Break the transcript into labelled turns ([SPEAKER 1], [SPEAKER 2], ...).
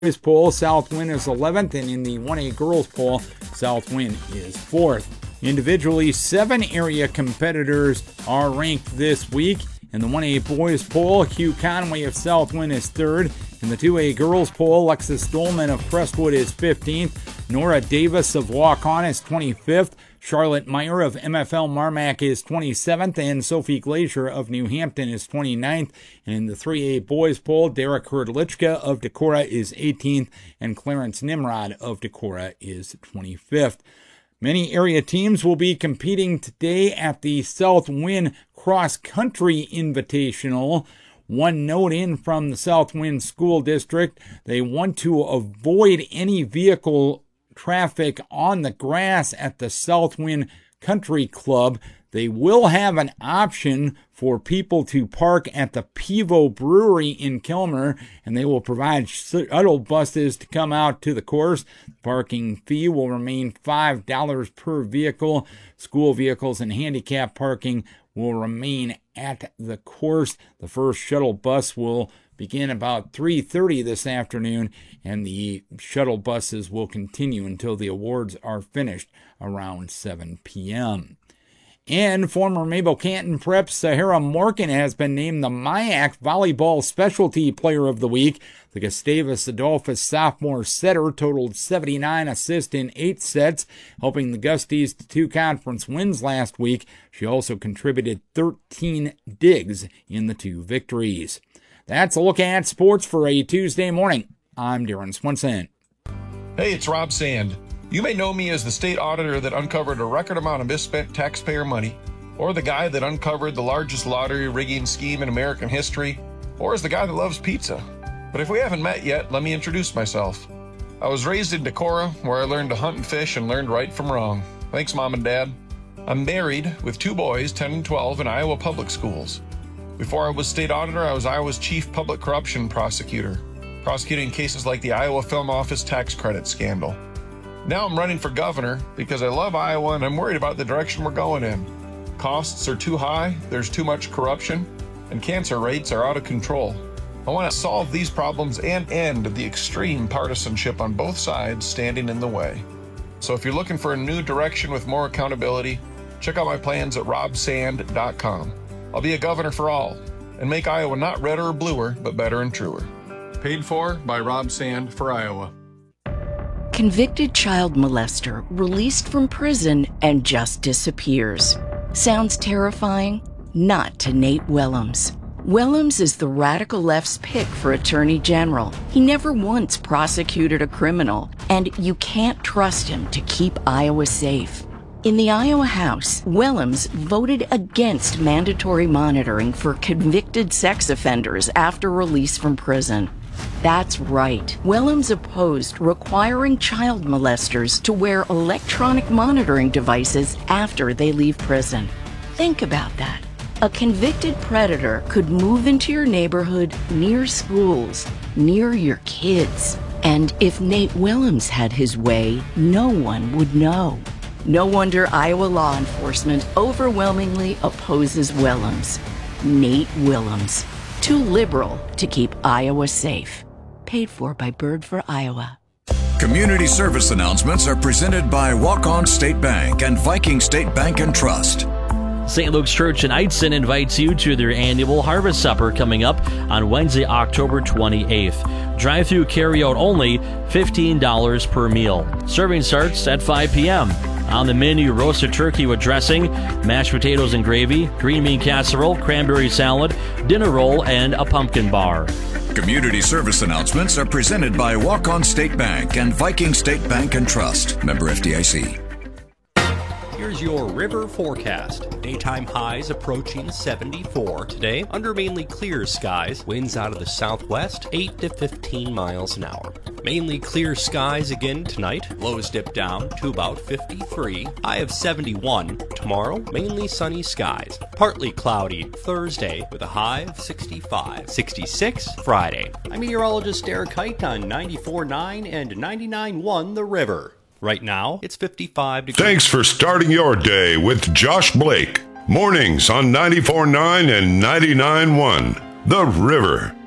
[SPEAKER 1] boys poll, Southwind is 11th, and in the 1A girls poll, Southwind is 4th. Individually, 7 area competitors are ranked this week. In the 1A boys poll, Hugh Conway of Southwind is 3rd. In the 2A girls poll, Alexis Dolman of Crestwood is 15th. Nora Davis of Waukon is 25th. Charlotte Meyer of MFL Marmac is 27th, and Sophie Glacier of New Hampton is 29th. And in the 3A boys poll, Derek Herdlichka of Decorah is 18th, and Clarence Nimrod of Decorah is 25th. Many area teams will be competing today at the Southwind Cross Country Invitational. One note in from the Southwind School District, they want to avoid any vehicle traffic on the grass at the Southwind Country Club. They will have an option for people to park at the Pivo Brewery in Kilmer, and they will provide shuttle buses to come out to the course. The parking fee will remain $5 per vehicle. School vehicles and handicap parking will remain at the course. The first shuttle bus will begin about 3:30 this afternoon, and the shuttle buses will continue until the awards are finished around 7 p.m. And former Mabel Canton Prep Sahara Morgan has been named the MIAC Volleyball Specialty Player of the Week. The Gustavus Adolphus sophomore setter totaled 79 assists in 8 sets, helping the Gusties to 2 conference wins last week. She also contributed 13 digs in the 2 victories. That's a look at sports for a Tuesday morning. I'm Darren Swenson.
[SPEAKER 2] Hey, it's Rob Sand. You may know me as the state auditor that uncovered a record amount of misspent taxpayer money, or the guy that uncovered the largest lottery rigging scheme in American history, or as the guy that loves pizza. But if we haven't met yet, let me introduce myself. I was raised in Decorah, where I learned to hunt and fish and learned right from wrong. Thanks, Mom and Dad. I'm married with 2 boys, 10 and 12, in Iowa public schools. Before I was state auditor, I was Iowa's chief public corruption prosecutor, prosecuting cases like the Iowa Film Office tax credit scandal. Now I'm running for governor because I love Iowa and I'm worried about the direction we're going in. Costs are too high, there's too much corruption, and cancer rates are out of control. I want to solve these problems and end the extreme partisanship on both sides standing in the way. So if you're looking for a new direction with more accountability, check out my plans at robsand.com. I'll be a governor for all and make Iowa not redder or bluer, but better and truer. Paid for by Rob Sand for Iowa.
[SPEAKER 3] Convicted child molester released from prison and just disappears. Sounds terrifying? Not to Nate Willems. Willems is the radical left's pick for Attorney General. He never once prosecuted a criminal, and you can't trust him to keep Iowa safe. In the Iowa House, Willems voted against mandatory monitoring for convicted sex offenders after release from prison. That's right. Willems opposed requiring child molesters to wear electronic monitoring devices after they leave prison. Think about that. A convicted predator could move into your neighborhood, near schools, near your kids. And if Nate Willems had his way, no one would know. No wonder Iowa law enforcement overwhelmingly opposes Willems. Nate Willems. Too liberal to keep Iowa safe. Paid for by Bird for Iowa.
[SPEAKER 4] Community service announcements are presented by Waukon State Bank and Viking State Bank and Trust.
[SPEAKER 5] St. Luke's Church in Eitzen invites you to their annual Harvest Supper coming up on Wednesday, October 28th. Drive-through carry-out only, $15 per meal. Serving starts at 5 p.m. On the menu, roasted turkey with dressing, mashed potatoes and gravy, green bean casserole, cranberry salad, dinner roll, and a pumpkin bar.
[SPEAKER 4] Community service announcements are presented by Waukon State Bank and Viking State Bank and Trust. Member FDIC.
[SPEAKER 6] Here's your river forecast. Daytime highs approaching 74 today under mainly clear skies. Winds out of the southwest 8 to 15 miles an hour. Mainly clear skies again tonight. Lows dip down to about 53. High of 71. Tomorrow, mainly sunny skies. Partly cloudy Thursday with a high of 65. 66 Friday. I'm meteorologist Derek Height on 94.9 and 99.1 The River. Right now, it's 55 degrees.
[SPEAKER 7] Thanks for starting your day with Josh Blake. Mornings on 94.9 and 99.1 The River.